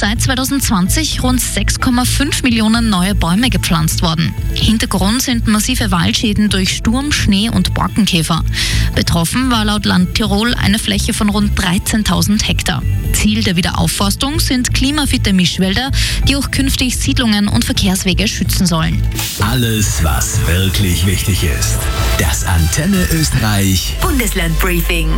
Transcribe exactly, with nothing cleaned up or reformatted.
seit zweitausendzwanzig rund sechs Komma fünf Millionen neue Bäume gepflanzt worden. Hintergrund sind massive Waldschäden durch Sturm, Schnee und Borkenkäfer. Betroffen war laut Land Tirol eine Fläche von rund dreizehntausend Hektar. Ziel der Wiederaufforstung sind klimafitte Mischwälder, die auch künftig Siedlungen und Verkehrswege schützen sollen. Alles, was wirklich wichtig ist. Das Antenne Österreich Bundesland Briefing.